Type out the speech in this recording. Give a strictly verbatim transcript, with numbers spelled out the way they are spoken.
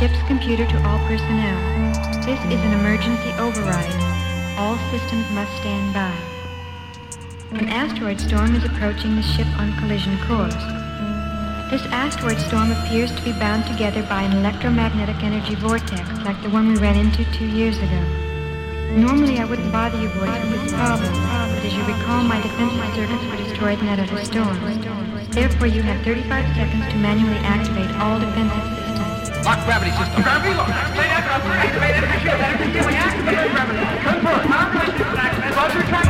Ship's computer to all personnel. This is an emergency override. All systems must stand by. An asteroid storm is approaching the ship on collision course. This asteroid storm appears to be bound together by an electromagnetic energy vortex like the one we ran into two years ago. Normally I wouldn't bother you boys with this problem, but as you recall, my defensive circuits were destroyed in that other storm. Therefore, you have thirty-five seconds to manually activate all defensive systems. Lock gravity system. Gravity lock. Activate energy shield. Energy shield. Activate gravity. Confirm. Confirm.